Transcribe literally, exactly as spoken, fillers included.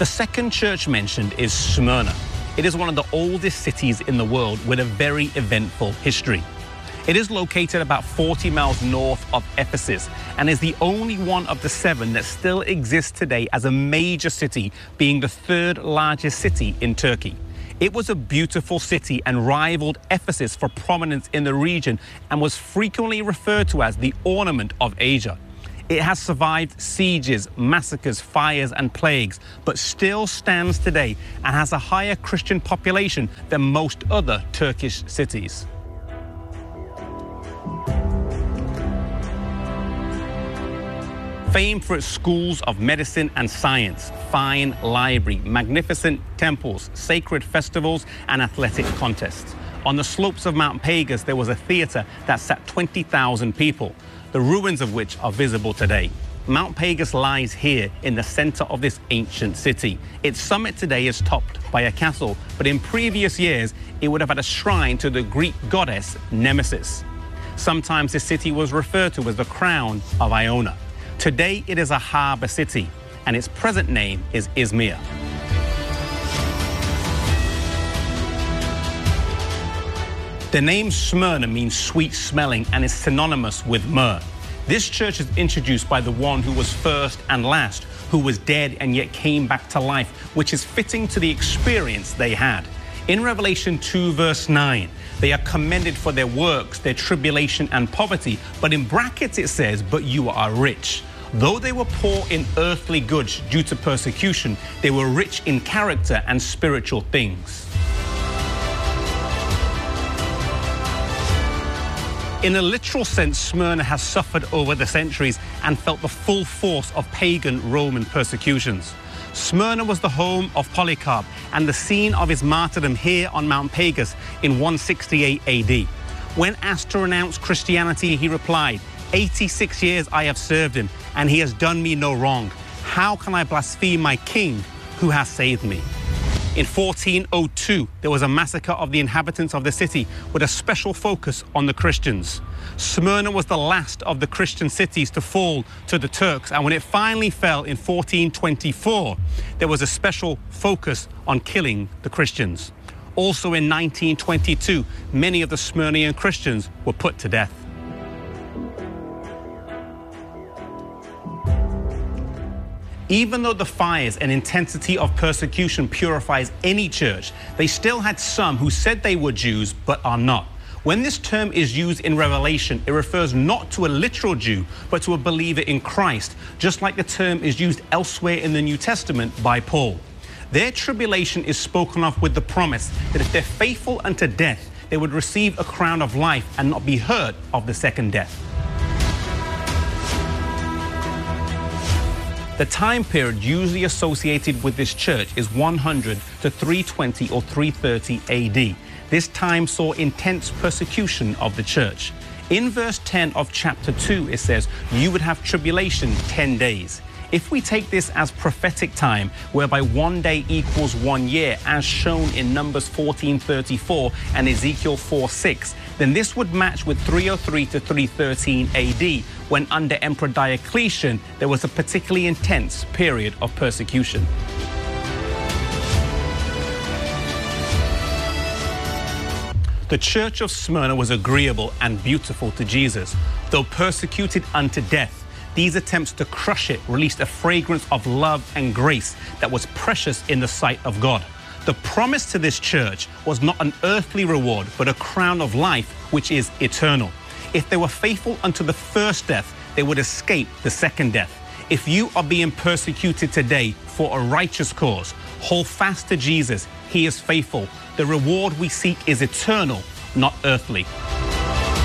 The second church mentioned is Smyrna. It is one of the oldest cities in the world with a very eventful history. It is located about forty miles north of Ephesus and is the only one of the seven that still exists today as a major city, being the third largest city in Turkey. It was a beautiful city and rivaled Ephesus for prominence in the region and was frequently referred to as the ornament of Asia. It has survived sieges, massacres, fires and plagues, but still stands today and has a higher Christian population than most other Turkish cities. Famed for its schools of medicine and science, fine library, magnificent temples, sacred festivals, and athletic contests. On the slopes of Mount Pegasus, there was a theatre that sat twenty thousand people, the ruins of which are visible today. Mount Pegasus lies here in the center of this ancient city. Its summit today is topped by a castle, but in previous years, it would have had a shrine to the Greek goddess Nemesis. Sometimes this city was referred to as the crown of Iona. Today, it is a harbor city, and its present name is Izmir. The name Smyrna means sweet smelling and is synonymous with myrrh. This church is introduced by the one who was first and last, who was dead and yet came back to life, which is fitting to the experience they had. In Revelation two, verse nine, they are commended for their works, their tribulation and poverty, but in brackets it says, but you are rich. Though they were poor in earthly goods due to persecution, they were rich in character and spiritual things. In a literal sense, Smyrna has suffered over the centuries and felt the full force of pagan Roman persecutions. Smyrna was the home of Polycarp and the scene of his martyrdom here on Mount Pegasus in one sixty-eight A D. When asked to renounce Christianity, he replied, eighty-six years I have served him, and he has done me no wrong. How can I blaspheme my king who has saved me? In fourteen oh two, there was a massacre of the inhabitants of the city with a special focus on the Christians. Smyrna was the last of the Christian cities to fall to the Turks, and when it finally fell in fourteen twenty-four, there was a special focus on killing the Christians. Also in nineteen twenty-two, many of the Smyrnian Christians were put to death. Even though the fires and intensity of persecution purifies any church, they still had some who said they were Jews but are not. When this term is used in Revelation, it refers not to a literal Jew, but to a believer in Christ, just like the term is used elsewhere in the New Testament by Paul. Their tribulation is spoken of with the promise that if they're faithful unto death, they would receive a crown of life and not be hurt of the second death. The time period usually associated with this church is one hundred to three twenty or three thirty A D. This time saw intense persecution of the church. In verse ten of chapter two, it says, you would have tribulation ten days. If we take this as prophetic time, whereby one day equals one year, as shown in Numbers fourteen thirty-four and Ezekiel four six, then this would match with three oh three to three thirteen A D, when under Emperor Diocletian, there was a particularly intense period of persecution. The church of Smyrna was agreeable and beautiful to Jesus. Though persecuted unto death, these attempts to crush it released a fragrance of love and grace that was precious in the sight of God. The promise to this church was not an earthly reward, but a crown of life, which is eternal. If they were faithful unto the first death, they would escape the second death. If you are being persecuted today for a righteous cause, hold fast to Jesus. He is faithful. The reward we seek is eternal, not earthly.